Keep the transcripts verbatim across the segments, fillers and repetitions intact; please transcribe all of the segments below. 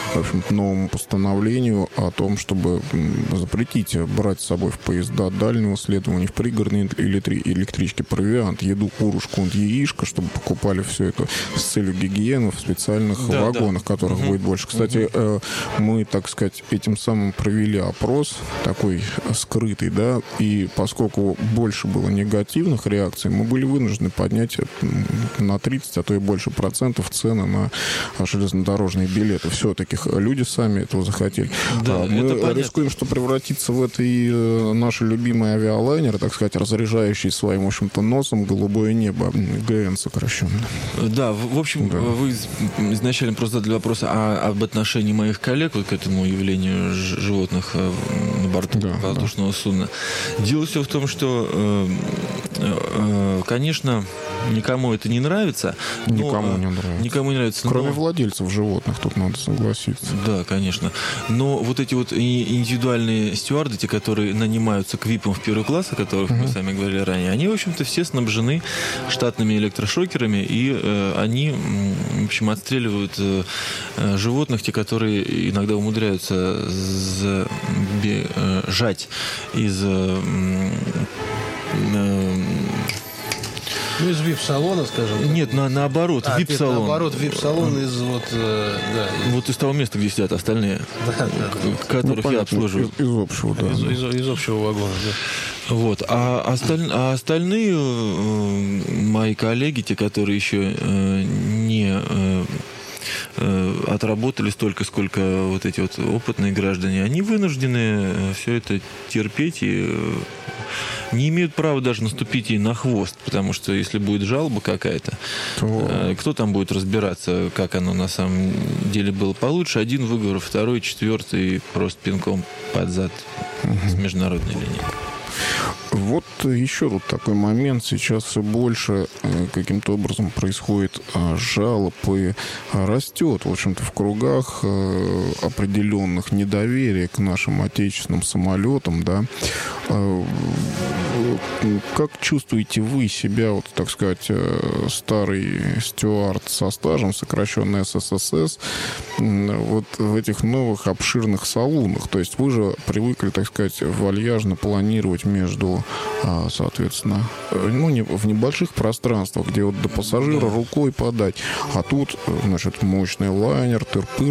в общем, новому постановлению о том, чтобы запретить брать с собой в поезда дальнего следования, в пригородные электри- электрички провиант, еду, курушку, яишко, чтобы покупали все это с целью гигиены в специальных да, вагонах, да. которых угу. будет больше. Кстати, угу. э, мы, так сказать, этим самым провели опрос, такой скрытый, да, и поскольку больше было негативных реакций, мы были вынуждены поднять на тридцать, а то и больше процентов цены на железнодорожные билеты. Все-таки люди сами этого захотели. Да, мы рискуем, что превратиться в этой наши любимые авиалайнеры, так сказать, разряжающие своим, в общем-то, носом голубое небо, ГН сокращенно. Да, в общем, да. вы изначально просто задали вопрос о, об отношении моих коллег вот к этому явлению животных на борту да, воздушного да. судна. Дело все в том, что, э, э, конечно, никому это не нравится. Никому но, не нравится. Никому не нравится. Кроме но... владельцев животных, тут надо согласиться. Да, конечно. Но вот эти вот индивидуальные стюарды, те, которые нанимаются к випам в первый класс, о которых uh-huh. мы сами говорили ранее, они, в общем-то, все снабжены штатными электрошокерами, и э, они, в общем, отстреливают э, животных, те, которые иногда умудряются сбежать из... Э, э, Ну, из вип-салона, скажем. Нет, на, наоборот, а, вип-салон. Нет, наоборот, вип-салон из вот... Э, да, из... Вот из того места, где сидят остальные, да, да, которых ну, я обслуживаю. Из, из общего, да. Из, из, из общего вагона, да. Вот. А, осталь... а остальные э, мои коллеги, те, которые еще э, не... Э, отработали столько, сколько вот эти вот опытные граждане, они вынуждены все это терпеть и не имеют права даже наступить ей на хвост, потому что если будет жалоба какая-то, то... кто там будет разбираться, как оно на самом деле было получше? Один выговор, второй, четвертый просто пинком под зад угу. с международной линии. Вот еще тут такой момент. Сейчас все больше каким-то образом происходит жалоб и растет, в общем-то, в кругах определенных недоверие к нашим отечественным самолетам, да. Как чувствуете вы себя, вот, так сказать, старый стюард со стажем, сокращенный эс эс эс эс, вот в этих новых обширных салонах? То есть вы же привыкли, так сказать, вальяжно планировать между, соответственно, ну, не, в небольших пространствах, где вот до пассажира да. рукой подать. А тут, значит, мощный лайнер, тыр-пыр.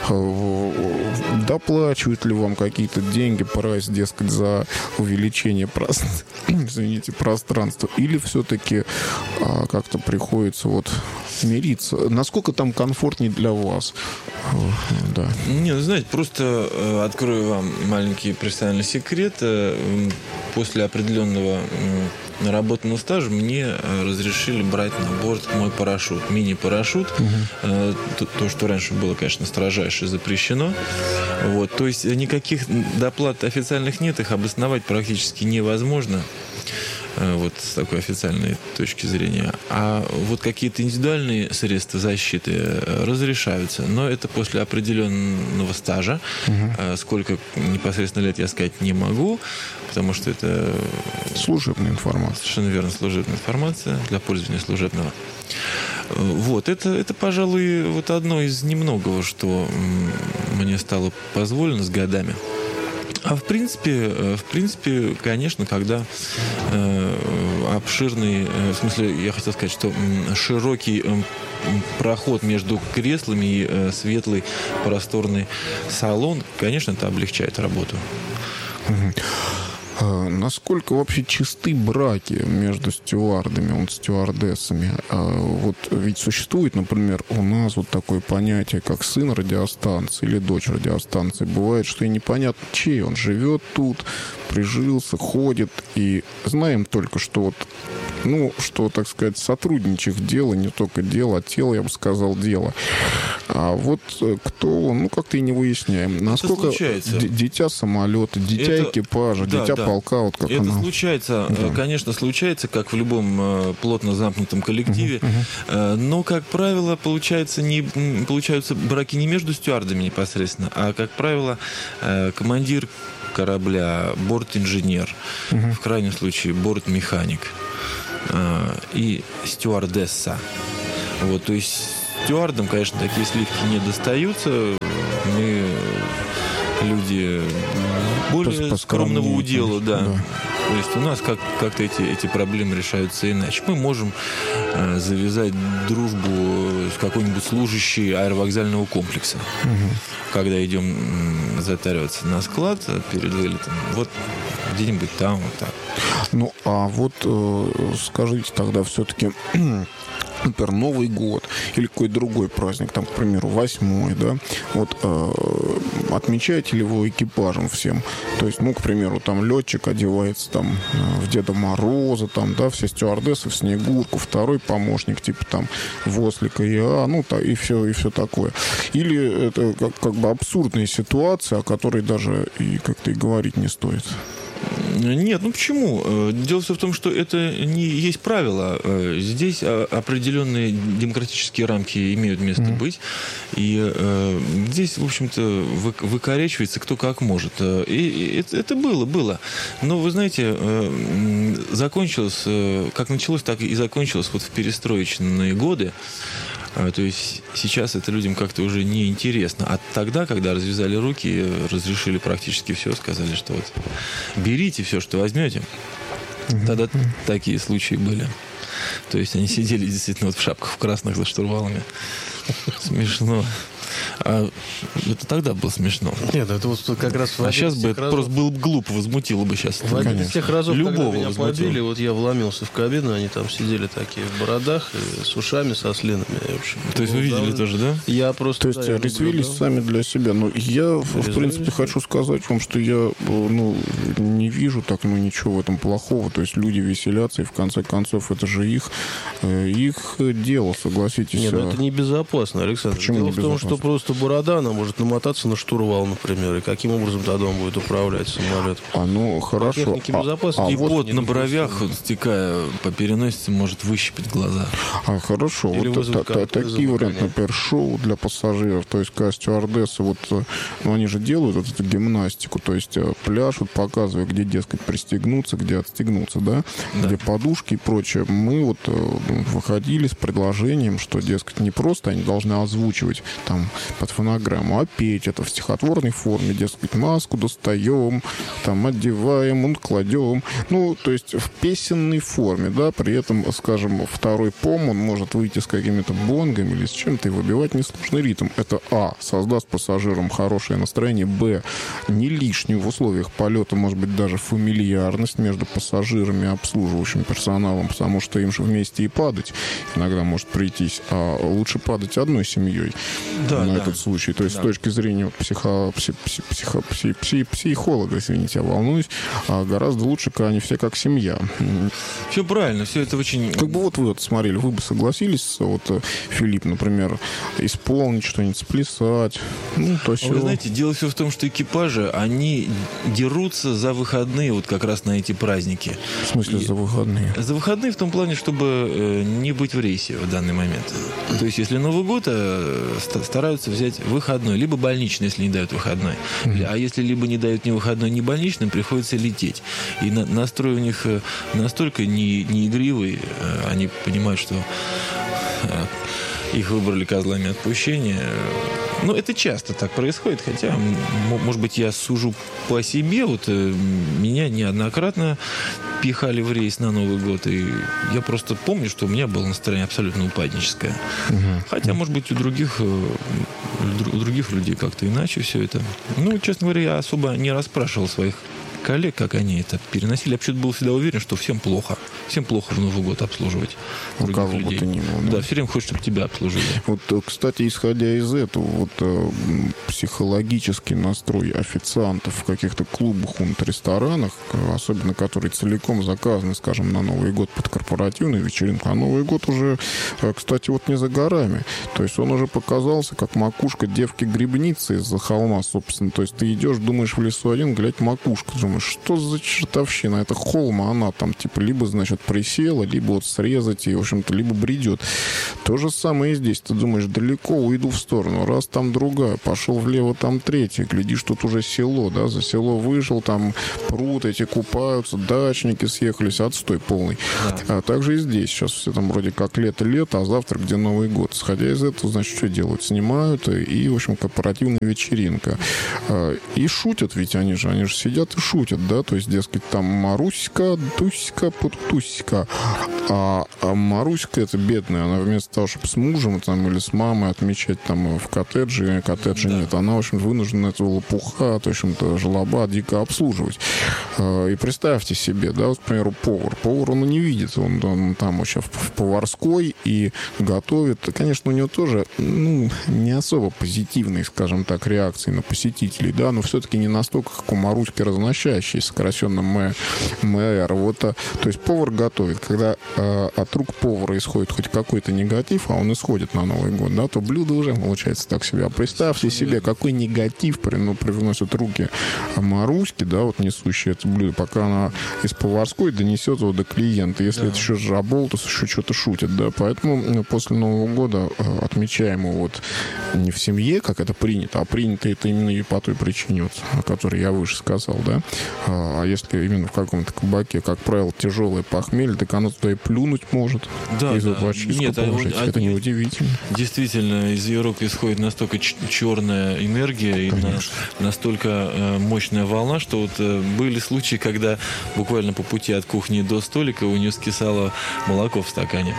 Доплачивают ли вам какие-то деньги, прайс, дескать, за увеличение пространства? Извините, пространства, или все-таки а, как-то приходится вот мириться? Насколько там комфортнее для вас? Да. Не, ну, знаете, просто э, открою вам маленький профессиональный секрет. Э, после определенного э, наработанного стажа мне э, разрешили брать на борт мой парашют, мини-парашют. Угу. Э, то, то, что раньше было, конечно, строжайше запрещено. Вот, то есть никаких доплат официальных нет, их обосновать практически невозможно. Вот с такой официальной точки зрения. А вот какие-то индивидуальные средства защиты разрешаются, но это после определенного стажа. Угу. Сколько непосредственно лет я сказать не могу, потому что это... Служебная информация. Совершенно верно, служебная информация для пользования служебного. Вот, это, это, пожалуй, вот одно из немногого, что мне стало позволено с годами. А в принципе, в принципе, конечно, когда э, обширный, э, в смысле, я хотел сказать, что э, широкий э, проход между креслами и э, светлый просторный салон, конечно, это облегчает работу. Насколько вообще чисты браки между стюардами, вот, стюардессами? Вот ведь существует, например, у нас вот такое понятие, как сын радиостанции или дочь радиостанции. Бывает, что и непонятно, чей он живет тут, прижился, ходит. И знаем только, что вот, ну, что, так сказать, сотрудничьих дело, не только дело, а тело, я бы сказал, дело. А вот кто он, ну, как-то и не выясняем. Насколько д- дитя самолета, дитя это... экипажа, да, дитя да. полка, вот как это она... случается, да. конечно, случается, как в любом плотно замкнутом коллективе, uh-huh, uh-huh. но, как правило, получается не, получаются браки не между стюардами непосредственно, а, как правило, командир корабля, борт-инженер, uh-huh. в крайнем случае борт-механик и стюардесса. Вот, то есть стюардам, конечно, такие сливки не достаются. Мы люди более Пос- скромного поскромнее, удела, да. да. То есть у нас как- как-то эти, эти проблемы решаются иначе. Мы можем э, завязать дружбу с какой-нибудь служащей аэровокзального комплекса. Угу. Когда идем м, затариваться на склад перед вылетом, вот где-нибудь там, вот так. Ну, а вот э, скажите тогда все-таки, например, Новый год или какой-то другой праздник, там, к примеру, восьмой, да, вот э, отмечаете ли вы экипажем всем? То есть, ну, к примеру, там летчик одевается там в Деда Мороза, там, да, все стюардессы в Снегурку, второй помощник, типа там Вослика и А, ну, та, и все, и все такое. Или это как, как бы абсурдная ситуация, о которой даже и как-то и говорить не стоит? Нет, ну почему? Дело все в том, что это не есть правило. Здесь определенные демократические рамки имеют место mm-hmm. быть. И э, здесь, в общем-то, вы, выкорячивается кто как может. И это, это было, было. Но, вы знаете, э, закончилось, как началось, так и закончилось вот в перестроечные годы. То есть сейчас это людям как-то уже не интересно. А тогда, когда развязали руки, разрешили практически все, сказали, что вот берите все, что возьмете. Тогда такие случаи были. То есть они сидели действительно вот в шапках в красных за штурвалами. Смешно. А это тогда было смешно. Нет, это вот как раз... А сейчас бы это разов... просто было бы глупо, возмутило бы сейчас. В один из тех разов, любого когда меня побили, вот я вломился в кабину, они там сидели такие в бородах, и с ушами, со слинами. В общем, то есть вы видели довольно... тоже, да? Я просто... То есть да, резвились сами для себя. Но я, резвились, в принципе, да. хочу сказать вам, что я ну, не вижу так, ну, ничего в этом плохого. То есть люди веселятся, и в конце концов это же их, их дело, согласитесь. Нет, ну это небезопасно, Александр. Почему Дело небезопасно? в том, что просто борода, она может намотаться на штурвал, например, и каким образом тогда он будет управлять самолетом. А ну хорошо. А, а, и вот пот на бровях, стекая по переносице, может выщипать глаза. А хорошо. Или вот та, та, такие варианты, например, шоу для пассажиров, то есть когда стюардессы, вот, ну, они же делают вот эту гимнастику, то есть пляшут, показывая, где, дескать, пристегнуться, где отстегнуться, да, да. где подушки и прочее. Мы вот выходили с предложением, что, дескать, не просто они должны озвучивать там под фонограмму, а петь это в стихотворной форме, дескать, маску достаем, там одеваем, он кладем. Ну, то есть в песенной форме, да, при этом, скажем, второй пом, он может выйти с какими-то бонгами или с чем-то и выбивать несложный ритм. Это а, создаст пассажирам хорошее настроение, б, не лишнюю в условиях полета, может быть, даже фамильярность между пассажирами и обслуживающим персоналом, потому что им же вместе и падать иногда может прийтись, а лучше падать одной семьей. Да, на да. этот случай. То есть да. с точки зрения психо, психо, психо, психо, психо, психолога, извините, я волнуюсь, а гораздо лучше, когда они все как семья. Все правильно, все это очень... Как бы вот вы вот смотрели, вы бы согласились, вот Филипп, например, исполнить что-нибудь, сплясать, ну, то все. Вы знаете, дело все в том, что экипажи, они дерутся за выходные вот как раз на эти праздники. В смысле И... за выходные? За выходные в том плане, чтобы не быть в рейсе в данный момент. То есть, если Новый год, стараются взять выходной, либо больничный, если не дают выходной. Mm-hmm. А если либо не дают ни выходной, ни больничный, приходится лететь. И на, настрой у них настолько не, не игривый, они понимают, что их выбрали козлами отпущения. Ну, это часто так происходит, хотя, может быть, я сужу по себе. Вот меня неоднократно пихали в рейс на Новый год, и я просто помню, что у меня было настроение абсолютно упадническое. Угу. Хотя, может быть, у других, у других людей как-то иначе все это. Ну, честно говоря, я особо не расспрашивал своих коллег, как они это переносили. Я вообще был всегда уверен, что всем плохо. Всем плохо в Новый год обслуживать у кого людей. Бы то ни было. Да, да, все время хочешь, чтобы тебя обслужили. Вот, кстати, исходя из этого, вот психологический настрой официантов в каких-то клубах, ресторанах, особенно которые целиком заказаны, скажем, на Новый год под корпоративную вечеринку, а Новый год уже, кстати, вот не за горами. То есть он уже показался, как макушка девки-грибницы из-за холма, собственно. То есть ты идешь, думаешь в лесу один, глядь, макушка думаешь, что за чертовщина? Это холм, а она там, типа, либо, значит, присела, либо вот срезать, и, в общем-то, либо бредет. То же самое и здесь. Ты думаешь, далеко уйду в сторону. Раз там другая, пошел влево, там третья. Глядишь, тут уже село, да, за село вышел, там пруд эти купаются, дачники съехались, отстой полный. Да. А также и здесь. Сейчас все там вроде как лето-лето, а завтра где Новый год. Сходя из этого, значит, что делают? Снимают, и, в общем, корпоративная вечеринка. И шутят, ведь они же, они же сидят и шутят, да, то есть, дескать, там Маруська, Дуська, Путуська. А, а Маруська, это бедная, она вместо того, чтобы с мужем там, или с мамой отмечать там в коттедже, коттеджа да. нет, она, в общем, вынуждена этого лопуха, то, в общем-то, жлоба дико обслуживать. И представьте себе, да, вот, к примеру, повар. Повар, он не видит, он, он там еще в, в поварской и готовит. Конечно, у него тоже, ну, не особо позитивные, скажем так, реакции на посетителей, да, но все-таки не настолько, как у Маруськи разносящей, сокращенно МР. Вот, то есть повар готовит. Когда э, от рук повара исходит хоть какой-то негатив, а он исходит на Новый год, да, то блюдо уже получается так себе. А представьте себе, какой негатив ну, привносят руки Маруськи, да, вот несущие это блюдо, пока она из поварской донесет его до клиента. Если да. это еще жабол, то еще что-то шутит, да. Поэтому после Нового года отмечаем его вот не в семье, как это принято, а принято это именно и по той причине, вот, о которой я выше сказал, да. А если именно в каком-то кабаке, как правило, тяжелое похмелье, так оно туда и плюнуть может. Да, и да. Нет, положить. А, это а, неудивительно. Действительно, из ее рук исходит настолько ч- черная энергия и на, настолько э, мощная волна, что вот э, были случаи, когда буквально по пути от кухни до столика у нее скисало молоко в стакане.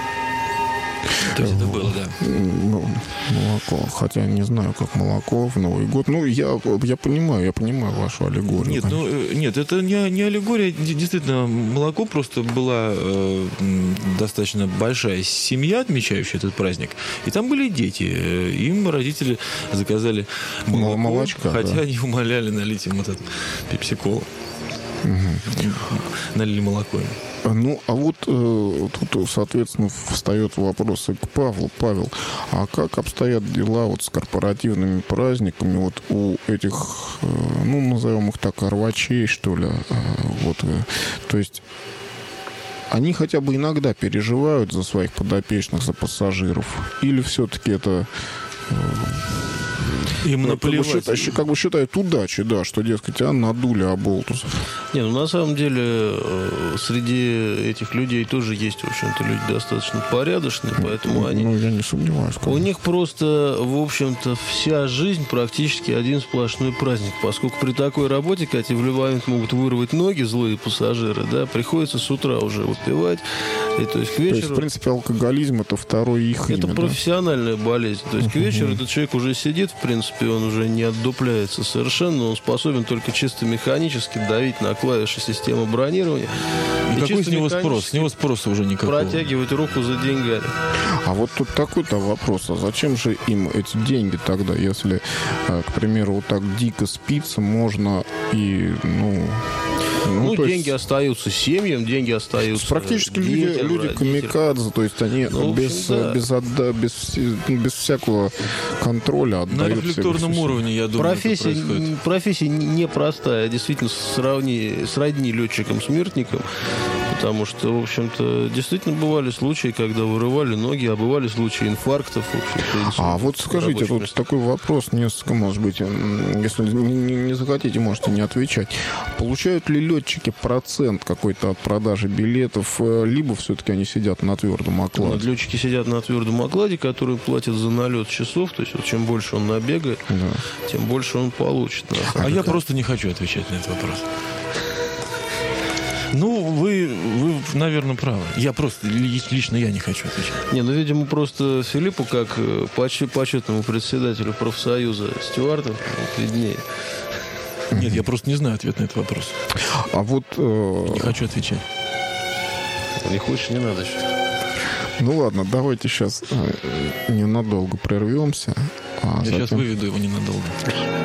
То есть это было, да. Ну, молоко. Хотя не знаю, как молоко в Новый год. Ну, я, я понимаю, я понимаю вашу аллегорию. Нет, ну, нет, это не, не аллегория. Действительно, молоко просто была э, достаточно большая семья, отмечающая этот праздник. И там были дети. Им родители заказали молоко, молочка, хотя да. они умоляли налить им этот пепси-колу. Угу. Налили молоко им. Ну, а вот э, тут, соответственно, встает вопрос и к Павлу. Павел, а как обстоят дела вот с корпоративными праздниками вот у этих, э, ну, назовем их так, рвачей, что ли? Э, вот, э, то есть они хотя бы иногда переживают за своих подопечных, за пассажиров? Или все-таки это... Э, Им наплевать. Как бы, считают, как бы считают удачей, да, что, дескать, а надули оболтусов. Не, ну на самом деле среди этих людей тоже есть, в общем-то, люди достаточно порядочные, поэтому ну, они... Ну, я не сомневаюсь. У них просто, в общем-то, вся жизнь практически один сплошной праздник, поскольку при такой работе, Катя, в любой момент могут вырвать ноги злые пассажиры, да, приходится с утра уже выпивать, и то есть к вечеру... То есть, в принципе, алкоголизм — это второй их имя, Это да? профессиональная болезнь, то есть к вечеру этот человек уже сидит, в принципе, он уже не отдупляется совершенно, он способен только чисто механически давить на клавиши системы бронирования. И какой с него спрос? С него спроса уже никакого. Протягивать руку за деньгами. А вот тут такой-то вопрос. А зачем же им эти деньги тогда, если, к примеру, вот так дико спиться можно и, ну... Ну, ну деньги есть... остаются семьям, деньги остаются... Практически детям, люди, люди камикадзе, то есть они ну, без, да. без, отда... без, без всякого контроля отдают... На рефлекторном уровне, я думаю, профессия, профессия непростая, действительно, сравни, сродни летчикам-смертникам, потому что, в общем-то, действительно бывали случаи, когда вырывали ноги, а бывали случаи инфарктов. А вот скажите, тут месте. Такой вопрос, несколько, может быть, если не, не захотите, можете не отвечать. Получают ли летчики процент какой-то от продажи билетов, либо все-таки они сидят на твердом окладе? Вот летчики сидят на твердом окладе, который платят за налет часов, то есть вот чем больше он набегает, да. тем больше он получит. А я просто не хочу отвечать на этот вопрос. Ну, вы, вы, наверное, правы. Я просто, лично я не хочу отвечать. Не, ну, видимо, просто Филиппу, как почетному председателю профсоюза стюардов, виднее. Нет, я просто не знаю ответ на этот вопрос. А вот... Э... Не хочу отвечать. Не хочешь, не надо. Ну, ладно, давайте сейчас ненадолго прервемся. А я затем... сейчас выведу его ненадолго.